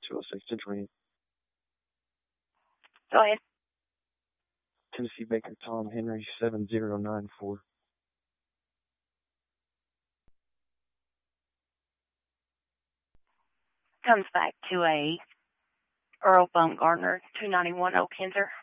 206 Central. Go ahead. Tennessee Baker Tom Henry 7094. Comes back to a Earl Bumgarner 291 Oak Hinter.